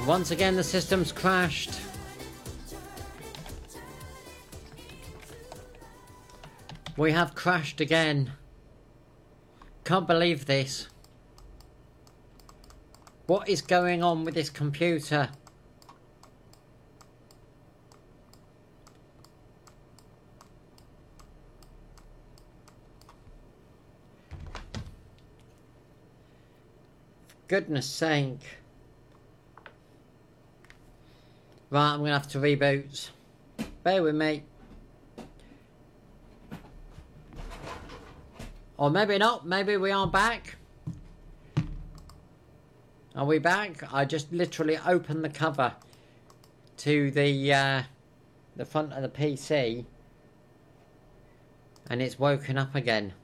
Once again, the system's crashed. We have crashed again. Can't believe this. What is going on with this computer? For goodness sake. Right, I'm going to have to reboot. Bear with me. Or maybe not. Maybe we are back. Are we back? I just literally opened the cover to the front of the PC. And it's woken up again.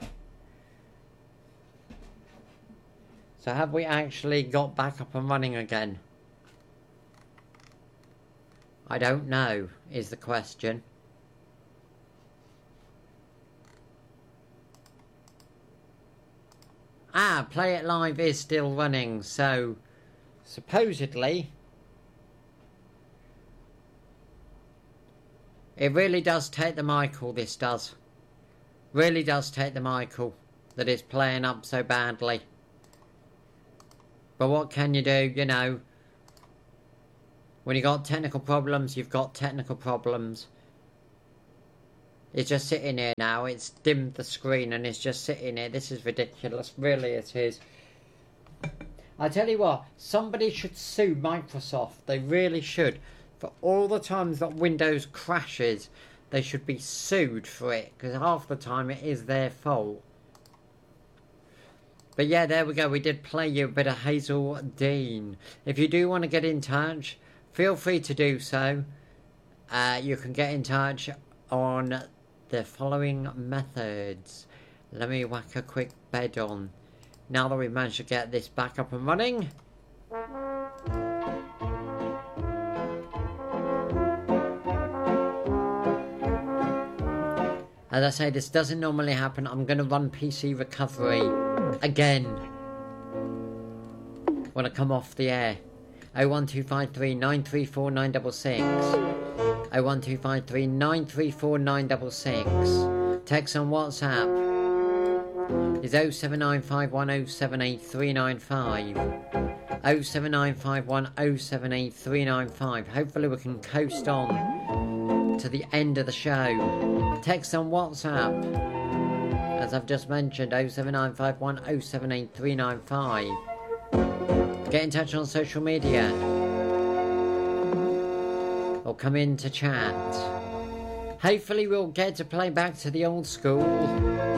So have we actually got back up and running again? I don't know, is the question. Ah, Play It Live is still running, so supposedly it really does take the Michael, this does. Really does take the Michael that it's playing up so badly. But what can you do, you know? When you got technical problems, you've got technical problems. It's just sitting here now. It's dimmed the screen and it's just sitting here. This is ridiculous. Really, it is. I tell you what, somebody should sue Microsoft. They really should. For all the times that Windows crashes, they should be sued for it. Because half the time it is their fault. But yeah, there we go. We did play you a bit of Hazel Dean. If you do want to get in touch, feel free to do so. You can get in touch on the following methods. Let me whack a quick bed on. Now that we've managed to get this back up and running. As I say, this doesn't normally happen. I'm going to run PC recovery again when I come off the air. 01253 934 966. 01253 934 966. Text on WhatsApp is 07951078395. 07951078395. Hopefully we can coast on to the end of the show. Text on WhatsApp, as I've just mentioned, 07951078395. Get in touch on social media or come in to chat. Hopefully we'll get to play back to the old school.